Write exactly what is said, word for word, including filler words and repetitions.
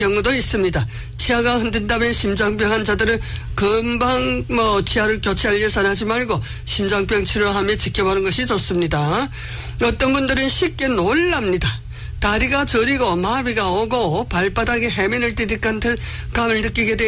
경우도 있습니다. 치아가 흔든다면 심장병 환자들은 금방 뭐 치아를 교체할 예산하지 말고 심장병 치료하며 지켜보는 것이 좋습니다. 어떤 분들은 쉽게 놀랍니다. 다리가 저리고 마비가 오고 발바닥에 해면을 띠득한 감을 느끼게 돼